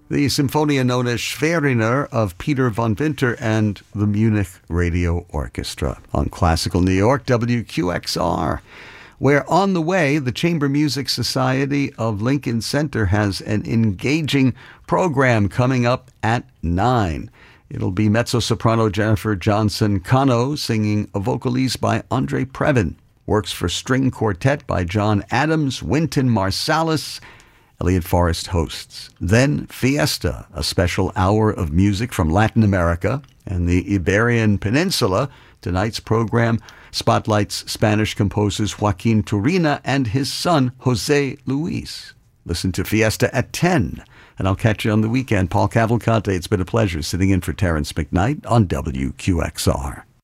The Symphonia known as Schweriner of Peter von Winter and the Munich Radio Orchestra on Classical New York, WQXR. Where on the way, the Chamber Music Society of Lincoln Center has an engaging program coming up at 9. It'll be mezzo-soprano Jennifer Johnson-Cano singing a vocalese by Andre Previn, works for string quartet by John Adams, Wynton Marsalis. Elliot Forrest hosts. Then Fiesta, a special hour of music from Latin America and the Iberian Peninsula. Tonight's program spotlights Spanish composers Joaquin Turina and his son, Jose Luis. Listen to Fiesta at 10. And I'll catch you on the weekend. Paul Cavalcante, it's been a pleasure sitting in for Terrence McKnight on WQXR.